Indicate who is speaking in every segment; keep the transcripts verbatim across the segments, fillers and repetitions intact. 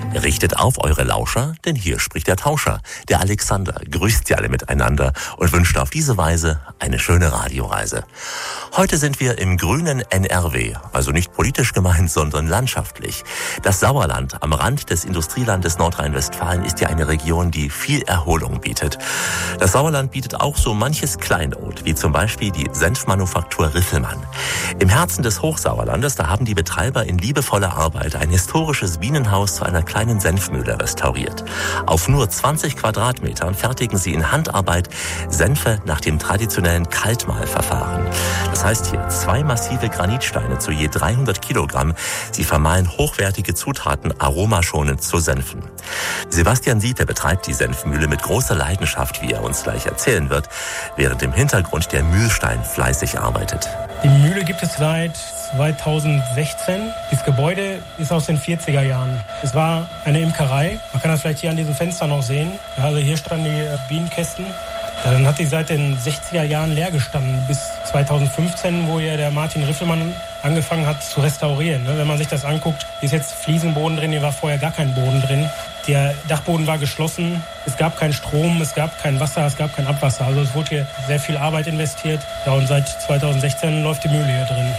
Speaker 1: Richtet auf eure Lauscher, denn hier spricht der Tauscher. Der Alexander grüßt sie alle miteinander und wünscht auf diese Weise eine schöne Radioreise. Heute sind wir im grünen N R W, also nicht politisch gemeint, sondern landschaftlich. Das Sauerland am Rand des Industrielandes Nordrhein-Westfalen ist ja eine Region, die viel Erholung bietet. Das Sauerland bietet auch so manches Kleinod, wie zum Beispiel die Senfmanufaktur Riffelmann. Im Herzen des Hochsauerlandes, da haben die Betreiber in liebevoller Arbeit ein historisches Bienenhaus zu einer kleinen Senfmühle restauriert. Auf nur zwanzig Quadratmetern fertigen sie in Handarbeit Senfe nach dem traditionellen Kaltmahlverfahren. Das heißt hier zwei massive Granitsteine zu je dreihundert Kilogramm. Sie vermahlen hochwertige Zutaten aromaschonend zu Senfen. Sebastian Siete betreibt die Senfmühle mit großer Leidenschaft, wie er uns gleich erzählen wird, während im Hintergrund der Mühlstein fleißig arbeitet.
Speaker 2: Die Mühle gibt es seit zweitausendsechzehn. Das Gebäude ist aus den vierziger Jahren. Es war eine Imkerei. Man kann das vielleicht hier an diesem Fenster noch sehen. Also hier standen die Bienenkästen. Dann hat die seit den sechziger Jahren leer gestanden, bis zweitausendfünfzehn, wo ja der Martin Riffelmann angefangen hat zu restaurieren. Wenn man sich das anguckt, hier ist jetzt Fliesenboden drin, hier war vorher gar kein Boden drin. Der Dachboden war geschlossen, es gab keinen Strom, es gab kein Wasser, es gab kein Abwasser. Also es wurde hier sehr viel Arbeit investiert. Ja, und seit zweitausendsechzehn läuft die Mühle hier drin.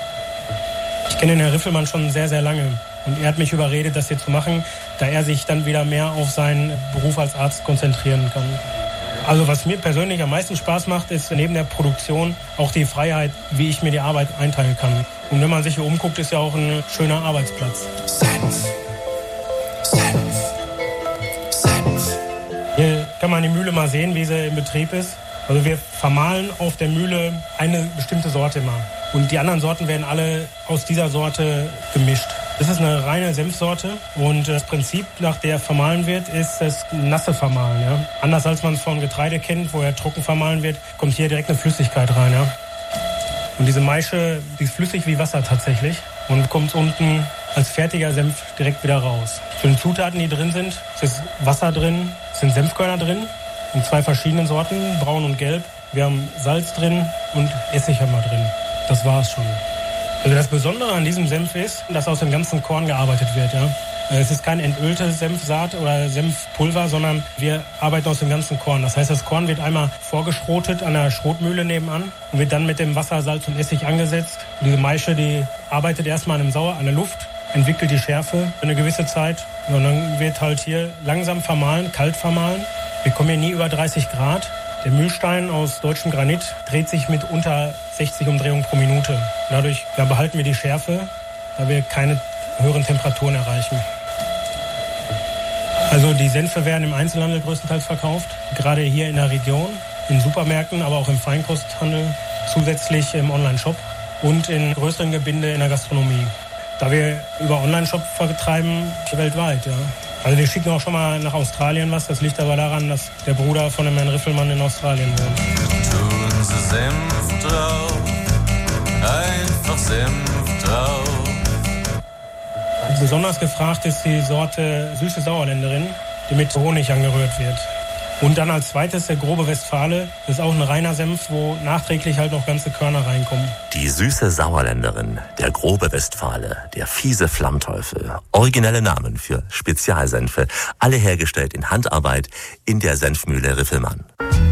Speaker 2: Ich kenne den Herrn Riffelmann schon sehr, sehr lange. Und er hat mich überredet, das hier zu machen, da er sich dann wieder mehr auf seinen Beruf als Arzt konzentrieren kann. Also was mir persönlich am meisten Spaß macht, ist neben der Produktion auch die Freiheit, wie ich mir die Arbeit einteilen kann. Und wenn man sich hier umguckt, ist ja auch ein schöner Arbeitsplatz. Senf. Senf. Senf. Hier kann man die Mühle mal sehen, wie sie in Betrieb ist. Also wir vermahlen auf der Mühle eine bestimmte Sorte immer. Und die anderen Sorten werden alle aus dieser Sorte gemischt. Das ist eine reine Senfsorte und das Prinzip, nach der vermahlen wird, ist das nasse Vermahlen. Ja? Anders als man es von Getreide kennt, wo er trocken vermahlen wird, kommt hier direkt eine Flüssigkeit rein. Ja? Und diese Maische, die ist flüssig wie Wasser tatsächlich und kommt unten als fertiger Senf direkt wieder raus. Zu den Zutaten, die drin sind, ist Wasser drin, sind Senfkörner drin in zwei verschiedenen Sorten, braun und gelb. Wir haben Salz drin und Essig haben wir drin. Das war's schon. Also das Besondere an diesem Senf ist, dass aus dem ganzen Korn gearbeitet wird. Ja? Es ist kein entölte Senfsaat oder Senfpulver, sondern wir arbeiten aus dem ganzen Korn. Das heißt, das Korn wird einmal vorgeschrotet an der Schrotmühle nebenan und wird dann mit dem Wasser, Salz und Essig angesetzt. Und diese Maische, die arbeitet erstmal an dem Sauer, an der Luft, entwickelt die Schärfe für eine gewisse Zeit. Und dann wird halt hier langsam vermahlen, kalt vermahlen. Wir kommen hier nie über dreißig Grad. Der Mühlstein aus deutschem Granit dreht sich mit unter sechzig Umdrehungen pro Minute. Dadurch ja, behalten wir die Schärfe, da wir keine höheren Temperaturen erreichen. Also die Senfe werden im Einzelhandel größtenteils verkauft, gerade hier in der Region, in Supermärkten, aber auch im Feinkosthandel, zusätzlich im Online-Shop und in größeren Gebinde in der Gastronomie. Da wir über Online-Shop vertreiben, weltweit, ja. Also wir schicken auch schon mal nach Australien was. Das liegt aber daran, dass der Bruder von dem Herrn Riffelmann in Australien wohnt.
Speaker 3: Tun Sie Senf drauf, einfach Senf drauf.
Speaker 2: Besonders gefragt ist die Sorte süße Sauerländerin, die mit Honig angerührt wird. Und dann als zweites der grobe Westfale. Das ist auch ein reiner Senf, wo nachträglich halt noch ganze Körner reinkommen.
Speaker 1: Die süße Sauerländerin, der grobe Westfale, der fiese Flammteufel. Originelle Namen für Spezialsenfe. Alle hergestellt in Handarbeit in der Senfmühle Riffelmann.